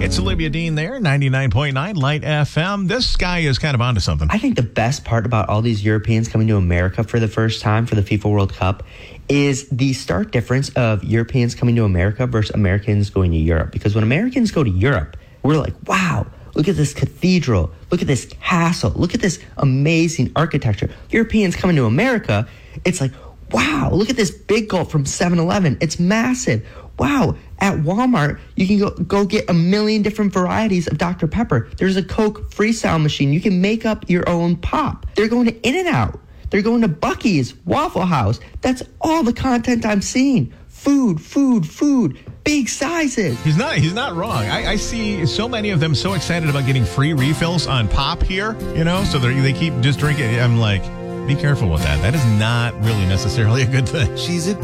It's Olivia Dean there, 99.9 Light FM. This guy is kind of onto something. I think the best part about all these Europeans coming to America for the first time for the FIFA World Cup is the stark difference of Europeans coming to America versus Americans going to Europe. Because when Americans go to Europe, we're like, wow, look at this cathedral. Look at this castle. Look at this amazing architecture. Europeans coming to America, it's like, wow, look at this big gulp from 7-Eleven. It's massive. Wow, at Walmart, you can go get a million different varieties of Dr. Pepper. There's a Coke freestyle machine. You can make up your own pop. They're going to In-N-Out. They're going to Buc-ee's, Waffle House. That's all the content I'm seeing. Food, food, food. Big sizes. He's not wrong. I see so many of them so excited about getting free refills on pop here, so they keep just drinking. I'm like, be careful with that. That is not really necessarily a good thing. She's a